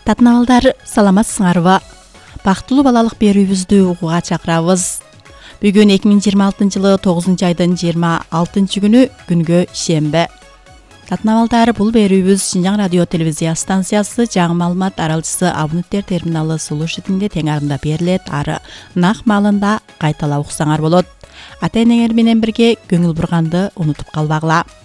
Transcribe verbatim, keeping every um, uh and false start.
Татыналдар, саламатсыңарбы? Бактылуу балалык берүүбүздү угууга чакырабыз. Бүгүн эки миң жыйырма алтынчы жылы тогузунчу айдын жыйырма алтынчы күнү күнгө шембе. Татыналдар, бул берүүбүз Шинжаң радио телевизия станциясы жаңы маалымат аралчысы абоненттер терминалы сулушитинде тең арында берилет, ары нак маалында кайталап уксаңар болот. Ата-энеңер менен бирге көңүл бурганды унутуп калбагыла.